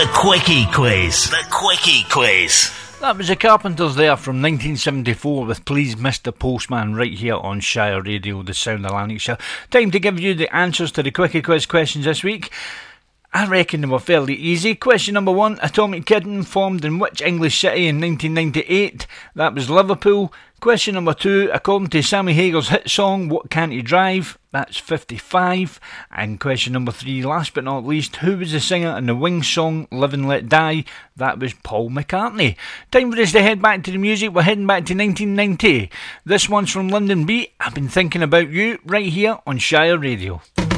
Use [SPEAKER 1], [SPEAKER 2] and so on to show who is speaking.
[SPEAKER 1] The Quickie Quiz. The Quickie Quiz.
[SPEAKER 2] That was the Carpenters there from 1974 with Please Mr. Postman right here on Shire Radio, the Sound of Lanarkshire. Time to give you the answers to the Quickie Quiz questions this week. I reckon they were fairly easy. Question number 1, Atomic Kitten formed in which English city in 1998? That was Liverpool. Question number 2, according to Sammy Hagar's hit song, What Can't He Drive? That's 55. And question number 3, last but not least, who was the singer in the Wings song Live and Let Die? That was Paul McCartney. Time for us to head back to the music. We're heading back to 1990. This one's from London Beat. I've been thinking about you right here on Shire Radio.